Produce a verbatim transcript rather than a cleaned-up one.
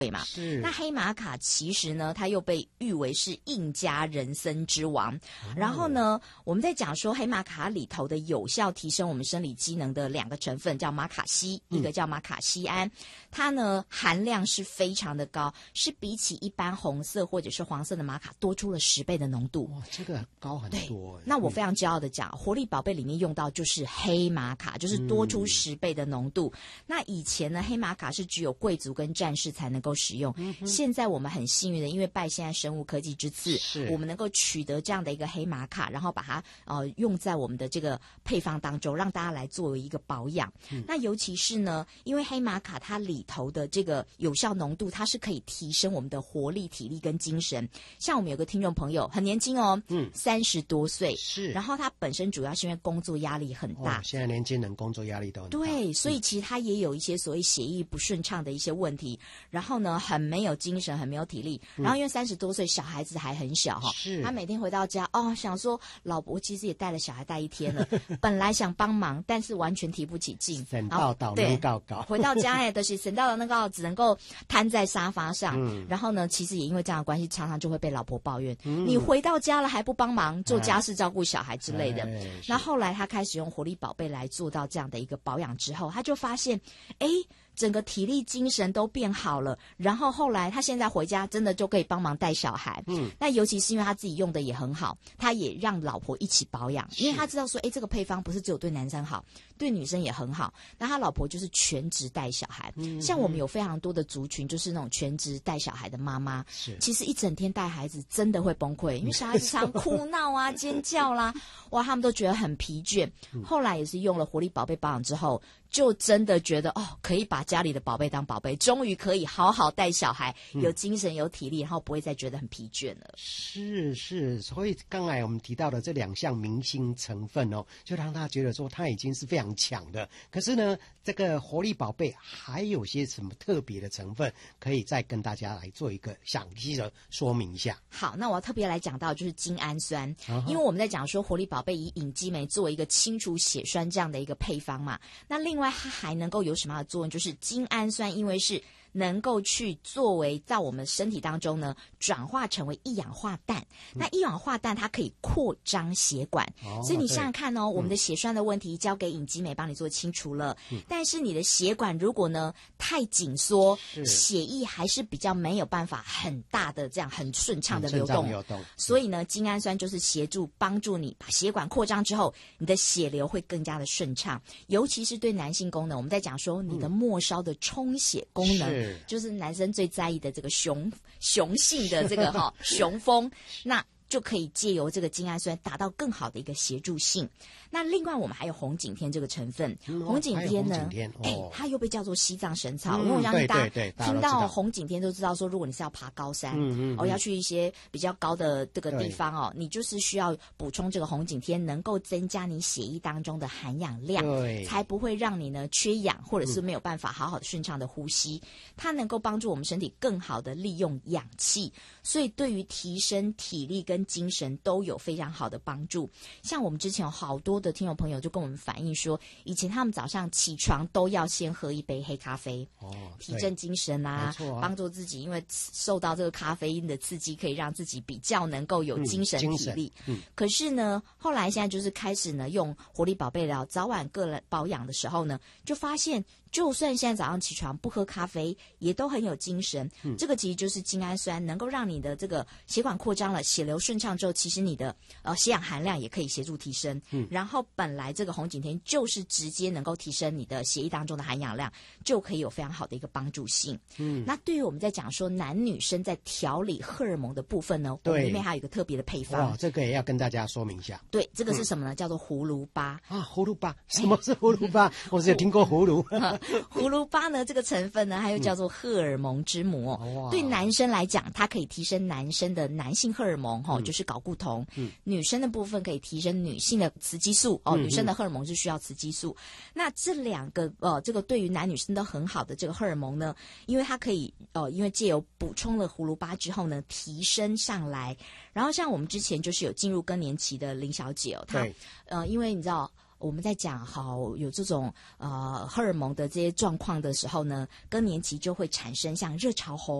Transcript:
对嘛？ 是。 那黑玛卡其实呢，它又被誉为是印加人参之王。哦、然后呢，我们在讲说黑玛卡里头的有效提升我们生理机能的两个成分，叫马卡西，嗯、一个叫马卡西胺，它呢含量是非常的高，是比起一般红色或者是黄色的玛卡多出了十倍的浓度。 哇，这个高很多。 那我非常骄傲的讲，嗯、活力宝贝里面用到就是黑玛卡，就是多出十倍的浓度。嗯、那以前呢，黑玛卡是只有贵族跟战士才能够使用。嗯、现在我们很幸运的，因为拜现在生物科技之赐，我们能够取得这样的一个黑玛卡，然后把它呃用在我们的这个配方当中，让大家来作为一个保养。嗯、那尤其是呢，因为黑玛卡它里头的这个有效浓度，它是可以提升我们的活力、体力跟精神。像我们有个听众朋友很年轻哦，嗯，三十多岁， 是， 然后他本身主要是因为工作压力很大， 哦、现在年轻人工作压力都很大， 对，所以其实他也有一些所谓血液不顺畅的一些问题，然后呢，很没有精神，很没有体力。然后因为三十多岁，小孩子还很小哈， 是， 他每天回到家哦，想说老婆其实也带了小孩带一天了，本来想帮忙，但是完全提不起劲， 省到倒能告告， 回到家哎，都是省到的那个只能够瘫在沙发上。嗯、然后呢，其实也因为这样的关系，常常就会被老婆抱怨，嗯、你回到家了还不帮忙做家事、照顾小孩之类的。哎、那后来他开始用活力宝贝来做到这样的一个保养之后，他就发现，哎。整个体力精神都变好了，然后后来他现在回家真的就可以帮忙带小孩。嗯，那尤其是因为他自己用的也很好，他也让老婆一起保养，因为他知道说，哎，这个配方不是只有对男生好，对女生也很好。那他老婆就是全职带小孩，嗯、像我们有非常多的族群，就是那种全职带小孩的妈妈，其实一整天带孩子真的会崩溃，因为小孩子常哭闹啊、尖叫啦，哇，他们都觉得很疲倦。嗯、后来也是用了活力宝贝保养之后。就真的觉得哦，可以把家里的宝贝当宝贝，终于可以好好带小孩，有精神有体力，然后不会再觉得很疲倦了。 是是，所以刚才我们提到的这两项明星成分哦，就让他觉得说他已经是非常强的。可是呢，这个活力宝贝还有些什么特别的成分，可以再跟大家来做一个详细的说明一下。 好，那我要特别来讲到就是精氨酸，啊、因为我们在讲说活力宝贝以隐肌酶作为一个清除血栓这样的一个配方嘛，那另外。另外，它还能够有什么样的作用？就是精氨酸，因为是能够去作为在我们身体当中呢，转化成为一氧化氮。嗯、那一氧化氮它可以扩张血管，哦、所以你想想看哦，我们的血栓的问题交给隐肌酶帮你做清除了，嗯、但是你的血管如果呢太紧缩，血液还是比较没有办法很大的这样很顺畅的流动。 流动所以呢，精氨酸就是协助帮助你把血管扩张之后，你的血流会更加的顺畅，尤其是对男性功能，我们在讲说你的末梢的充血功能。嗯就是男生最在意的这个雄雄性的这个哈、哦、雄风，那就可以借由这个精氨酸达到更好的一个协助性。那另外我们还有红景天这个成分，嗯、红景天呢，哎、哦，它又被叫做西藏神草，嗯、因为我相信大家听到红景天都知道说，如果你是要爬高山，嗯嗯哦，要去一些比较高的这个地方哦，你就是需要补充这个红景天，能够增加你血液当中的含氧量，才不会让你呢缺氧，或者是没有办法好好的顺畅的呼吸。嗯、它能够帮助我们身体更好的利用氧气，所以对于提升体力跟精神都有非常好的帮助。像我们之前有好多的听众朋友就跟我们反映说，以前他们早上起床都要先喝一杯黑咖啡，哦，提振精神啊，啊帮助自己，因为受到这个咖啡因的刺激，可以让自己比较能够有精神体力。嗯嗯、可是呢，后来现在就是开始呢用活力宝贝疗早晚各来保养的时候呢，就发现就算现在早上起床不喝咖啡，也都很有精神。嗯、这个其实就是精氨酸能够让你的这个血管扩张了，血流顺畅之后，其实你的呃血氧含量也可以协助提升。嗯、然后本来这个红景天就是直接能够提升你的血液当中的含氧量，就可以有非常好的一个帮助性。嗯，那对于我们在讲说男女生在调理荷尔蒙的部分呢，我们里面还有一个特别的配方。 哇，这个也要跟大家说明一下。 对，这个是什么呢？嗯、叫做葫芦巴啊，葫芦巴，什么是葫芦巴？我只有听过葫芦。 葫芦巴呢，这个成分呢，它又叫做荷尔蒙之母。嗯、对男生来讲，它可以提升男生的男性荷尔蒙，哈、嗯，就是睾固酮。嗯、女生的部分可以提升女性的雌激素。哦，嗯、女生的荷尔蒙是需要雌激素。嗯、那这两个呃，这个对于男女生都很好的这个荷尔蒙呢，因为它可以呃，因为借由补充了葫芦巴之后呢，提升上来。然后像我们之前就是有进入更年期的林小姐哦，她呃，因为你知道。 我们在讲好有这种呃荷尔蒙的这些状况的时候呢，更年期就会产生像热潮红。